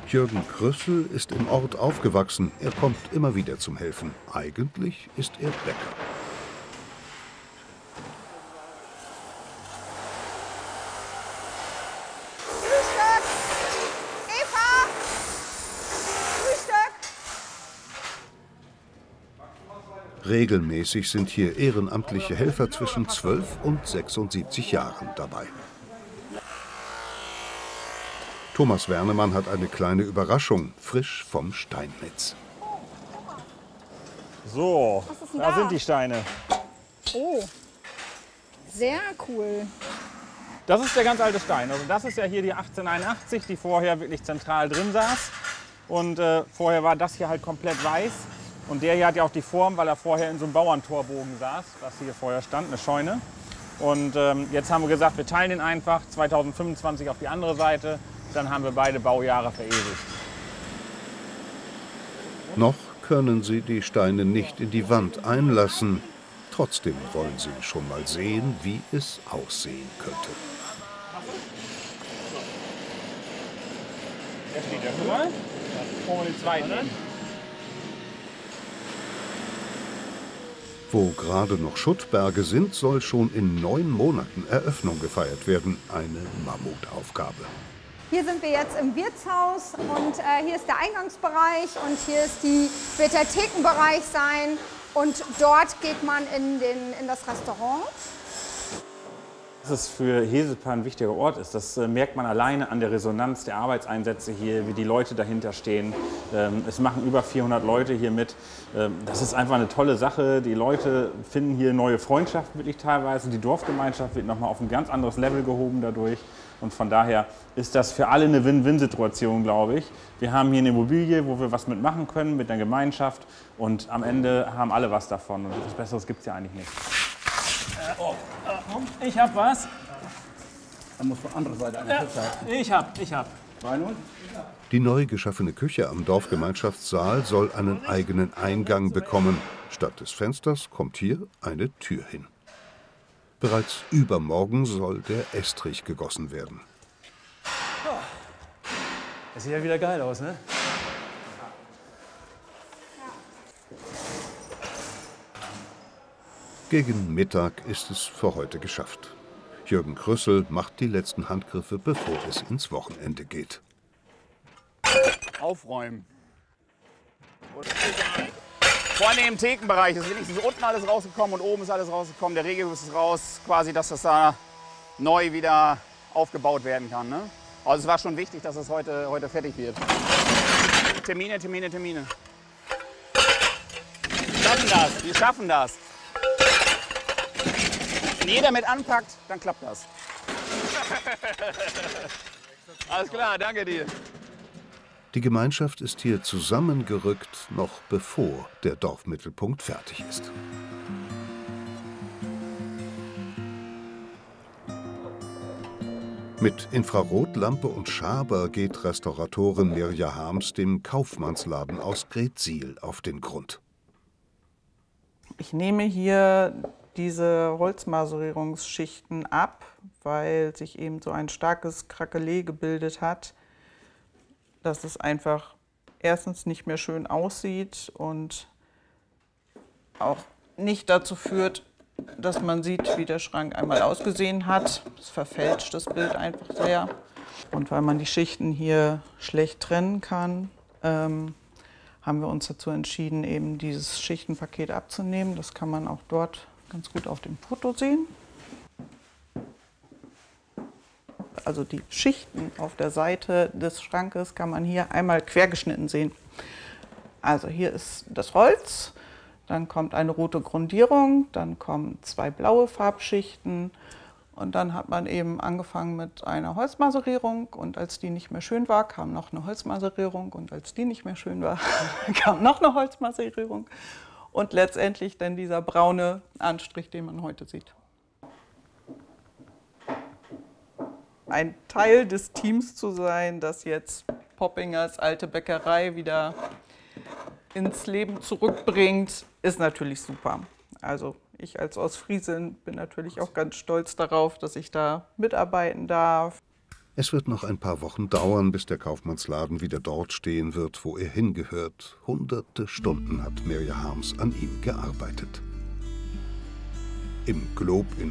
Jürgen Krüssel ist im Ort aufgewachsen. Er kommt immer wieder zum Helfen. Eigentlich ist er Bäcker. Frühstück! Eva! Frühstück! Regelmäßig sind hier ehrenamtliche Helfer zwischen 12 und 76 Jahren dabei. Thomas Wernemann hat eine kleine Überraschung, frisch vom Steinmetz. So, da sind die Steine. Oh, sehr cool. Das ist der ganz alte Stein. Also das ist ja hier die 1881, die vorher wirklich zentral drin saß. Und vorher war das hier halt komplett weiß. Und der hier hat ja auch die Form, weil er vorher in so einem Bauerntorbogen saß, was hier vorher stand, eine Scheune. Und jetzt haben wir gesagt, wir teilen den einfach 2025 auf die andere Seite. Dann haben wir beide Baujahre verewigt. Noch können sie die Steine nicht in die Wand einlassen. Trotzdem wollen sie schon mal sehen, wie es aussehen könnte. Der steht ja schon mal. Wollen wir den zweiten? Wo gerade noch Schuttberge sind, soll schon in 9 Monaten Eröffnung gefeiert werden. Eine Mammutaufgabe. Hier sind wir jetzt im Wirtshaus und hier ist der Eingangsbereich und hier wird der Thekenbereich sein und dort geht man in das Restaurant. Dass es für Hesepa ein wichtiger Ort ist, das merkt man alleine an der Resonanz der Arbeitseinsätze hier, wie die Leute dahinter stehen. Es machen über 400 Leute hier mit. Das ist einfach eine tolle Sache. Die Leute finden hier neue Freundschaften wirklich teilweise. Die Dorfgemeinschaft wird nochmal auf ein ganz anderes Level gehoben dadurch. Und von daher ist das für alle eine Win-Win-Situation, glaube ich. Wir haben hier eine Immobilie, wo wir was mitmachen können mit einer Gemeinschaft. Und am Ende haben alle was davon. Und etwas Besseres gibt es ja eigentlich nicht. Ich hab was. Dann muss von anderer Seite eine Ich hab. Die neu geschaffene Küche am Dorfgemeinschaftssaal soll einen eigenen Eingang bekommen. Statt des Fensters kommt hier eine Tür hin. Bereits übermorgen soll der Estrich gegossen werden. Das sieht ja wieder geil aus, ne? Gegen Mittag ist es für heute geschafft. Jürgen Krüssel macht die letzten Handgriffe, bevor es ins Wochenende geht. Aufräumen. Vorne im Thekenbereich ist wenigstens unten alles rausgekommen und oben ist alles rausgekommen. Der Regelguss ist raus, quasi, dass das da neu wieder aufgebaut werden kann. Ne? Also es war schon wichtig, dass es heute fertig wird. Termine. Wir schaffen das. Wenn jeder mit anpackt, dann klappt das. Alles klar, danke dir. Die Gemeinschaft ist hier zusammengerückt, noch bevor der Dorfmittelpunkt fertig ist. Mit Infrarotlampe und Schaber geht Restauratorin Mirja Harms dem Kaufmannsladen aus Gretsiel auf den Grund. Ich nehme hier diese Holzmaserierungsschichten ab, weil sich eben so ein starkes Krakelé gebildet hat, dass es einfach erstens nicht mehr schön aussieht und auch nicht dazu führt, dass man sieht, wie der Schrank einmal ausgesehen hat. Es verfälscht das Bild einfach sehr. Und weil man die Schichten hier schlecht trennen kann, haben wir uns dazu entschieden, eben dieses Schichtenpaket abzunehmen. Das kann man auch dort ganz gut auf dem Foto sehen. Also die Schichten auf der Seite des Schrankes kann man hier einmal quergeschnitten sehen. Also hier ist das Holz, dann kommt eine rote Grundierung, dann kommen 2 blaue Farbschichten und dann hat man eben angefangen mit einer Holzmaserierung und als die nicht mehr schön war, kam noch eine Holzmaserierung und als die nicht mehr schön war, kam noch eine Holzmaserierung und letztendlich dann dieser braune Anstrich, den man heute sieht. Ein Teil des Teams zu sein, das jetzt Poppingers alte Bäckerei wieder ins Leben zurückbringt, ist natürlich super. Also ich als Ostfriesin bin natürlich auch ganz stolz darauf, dass ich da mitarbeiten darf. Es wird noch ein paar Wochen dauern, bis der Kaufmannsladen wieder dort stehen wird, wo er hingehört. Hunderte Stunden hat Mirja Harms an ihm gearbeitet. Im Glob in